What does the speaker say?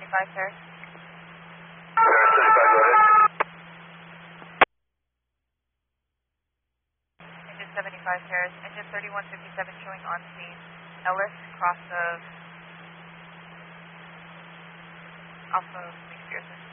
75 Paris. Paris 75, go ahead. Engine 75 Paris. Engine 3157 showing on scene. Ellis, cross of Alpha McPherson.